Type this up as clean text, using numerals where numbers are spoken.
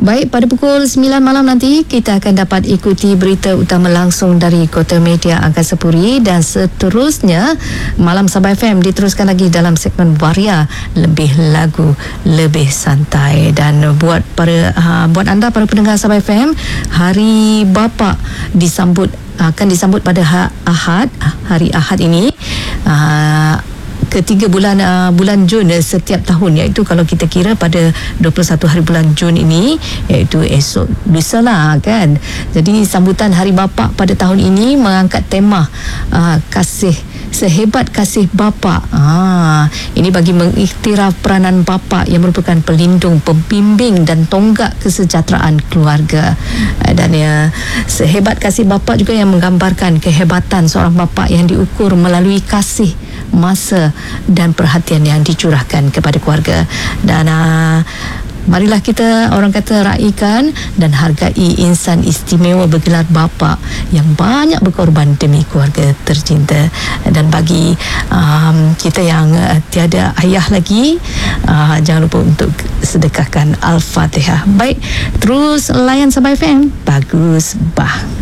Baik, pada pukul 9 malam nanti kita akan dapat ikuti berita utama langsung dari Kota Media Angkasa Puri, dan seterusnya Malam Sabah FM diteruskan lagi dalam segmen Waria, lebih lagu lebih santai. Dan buat anda para pendengar Sabah FM, Hari Bapa akan disambut pada hari Ahad ini, ketiga bulan Jun setiap tahun, iaitu kalau kita kira pada 21 hari bulan Jun ini, iaitu esok lusa lah kan. Jadi sambutan Hari Bapa pada tahun ini mengangkat tema sehebat kasih bapa. Ini bagi mengiktiraf peranan bapa yang merupakan pelindung, pembimbing dan tonggak kesejahteraan keluarga. Dan sehebat kasih bapa juga yang menggambarkan kehebatan seorang bapa yang diukur melalui kasih, masa dan perhatian yang dicurahkan kepada keluarga. Dan marilah kita, orang kata, raikan dan hargai insan istimewa bergelar bapa yang banyak berkorban demi keluarga tercinta. Dan bagi kita yang tiada ayah lagi, jangan lupa untuk sedekahkan Al-Fatihah. Baik, terus layan Sabah FM. Bagus bah.